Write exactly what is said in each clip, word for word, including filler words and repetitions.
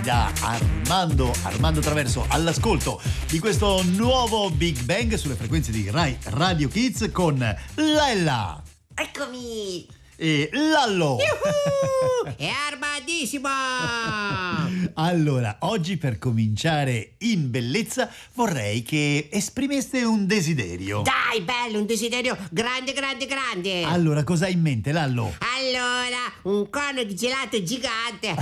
da Armando, Armando Traverso, all'ascolto di questo nuovo Big Bang sulle frequenze di Rai Radio Kids con Lella. Eccomi! E Lallo. Yuhu! È armadissimo! Allora, oggi per cominciare in bellezza vorrei che esprimeste un desiderio. Dai, bello, un desiderio grande, grande, grande! Allora, cosa hai in mente, Lallo? Allora, un cono di gelato gigante!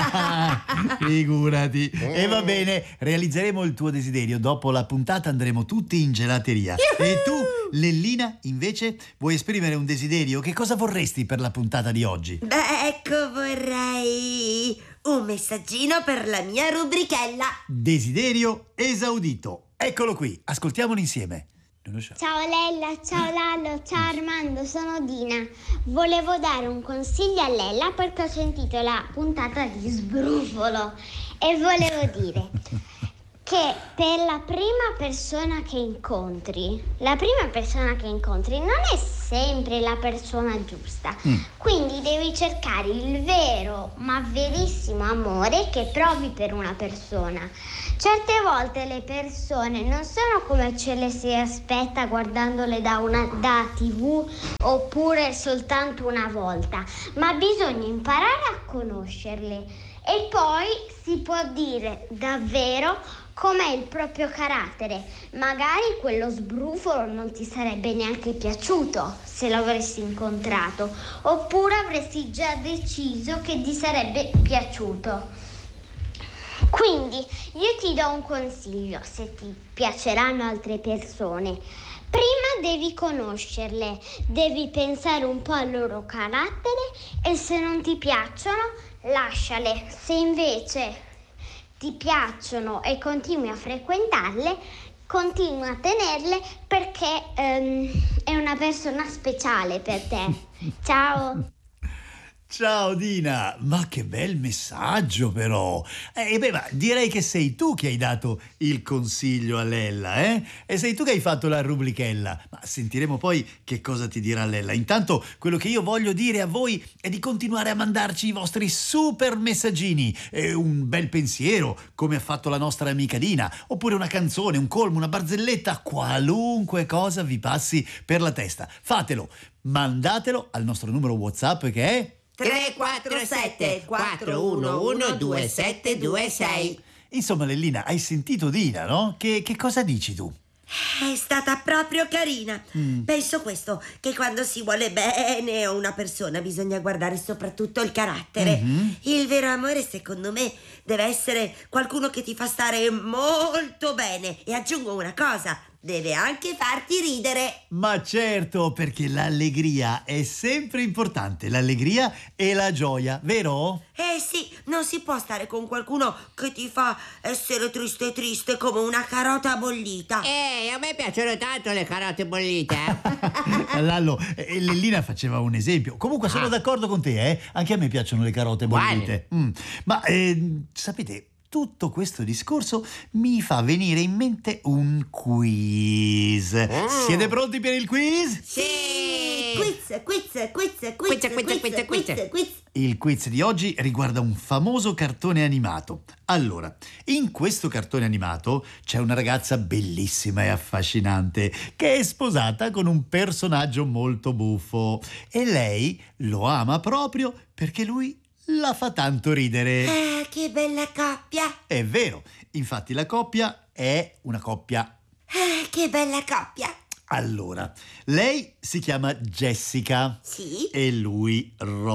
Figurati. E va bene, realizzeremo il tuo desiderio. Dopo la puntata andremo tutti in gelateria. Yuhu! E tu, Lellina, invece, vuoi esprimere un desiderio? Che cosa vorresti per la puntata di oggi? Beh, ecco, vorrei un messaggino per la mia rubrichella. Desiderio esaudito. Eccolo qui, ascoltiamolo insieme. Ciao Lella, ciao Lallo, ciao Armando, sono Dina. Volevo dare un consiglio a Lella perché ho sentito la puntata di Sbrufolo e volevo dire che per la prima persona che incontri, la prima persona che incontri non è sempre la persona giusta. Mm. Quindi devi cercare il vero, ma verissimo amore che provi per una persona. Certe volte le persone non sono come ce le si aspetta guardandole da una da tivù oppure soltanto una volta, ma bisogna imparare a conoscerle e poi si può dire davvero com'è il proprio carattere. Magari quello sbrufolo non ti sarebbe neanche piaciuto se lo avresti incontrato, oppure avresti già deciso che ti sarebbe piaciuto. Quindi io ti do un consiglio, se ti piaceranno altre persone. Prima devi conoscerle, devi pensare un po' al loro carattere e se non ti piacciono, lasciale. Se invece ti piacciono e continui a frequentarle, continua a tenerle perché um, è una persona speciale per te. Ciao! Ciao Dina, ma che bel messaggio però. Eh, beh, ma direi che sei tu che hai dato il consiglio a Lella, eh? E sei tu che hai fatto la rubrichella. Ma sentiremo poi che cosa ti dirà Lella. Intanto quello che io voglio dire a voi è di continuare a mandarci i vostri super messaggini. Eh, un bel pensiero, come ha fatto la nostra amica Dina, oppure una canzone, un colmo, una barzelletta, qualunque cosa vi passi per la testa. Fatelo, mandatelo al nostro numero WhatsApp che è tre quattro sette quattro uno uno due sette due sei. Insomma, Lellina, hai sentito Dina, no? Che, che cosa dici tu? È stata proprio carina. Mm. Penso questo, che quando si vuole bene a una persona bisogna guardare soprattutto il carattere. Mm-hmm. Il vero amore, secondo me, deve essere qualcuno che ti fa stare molto bene. E aggiungo una cosa, deve anche farti ridere. Ma certo, perché l'allegria è sempre importante, l'allegria e la gioia, vero? Eh sì, non si può stare con qualcuno che ti fa essere triste triste come una carota bollita. Eh, a me piacciono tanto le carote bollite. Eh? Lallo, eh, Lellina faceva un esempio. Comunque sono ah. d'accordo con te, eh? Anche a me piacciono le carote bollite. Mm. Ma eh, sapete, tutto questo discorso mi fa venire in mente un quiz. Mm. Siete pronti per il quiz? Sì! Quiz, quiz, quiz, quiz, quiz, quiz, quiz, quiz, quiz. Il quiz di oggi riguarda un famoso cartone animato. Allora, in questo cartone animato c'è una ragazza bellissima e affascinante che è sposata con un personaggio molto buffo e lei lo ama proprio perché lui la fa tanto ridere. Ah, che bella coppia! È vero, infatti la coppia è una coppia. Ah, che bella coppia! Allora, lei si chiama Jessica. Sì. E lui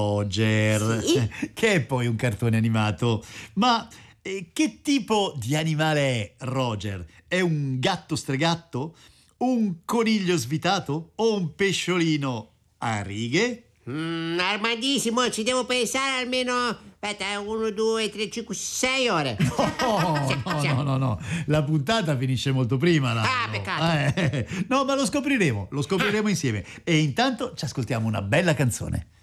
Roger. Sì. Che è poi un cartone animato. Ma eh, che tipo di animale è Roger? È un gatto stregatto? Un coniglio svitato? O un pesciolino a righe? Mm, armadissimo, ci devo pensare almeno. Aspetta, uno, due, tre, cinque, sei ore. No, sì, no, sì. no, no, no. La puntata finisce molto prima. Là, ah, no. peccato. Eh, no, ma lo scopriremo, lo scopriremo ah. insieme. E intanto ci ascoltiamo una bella canzone.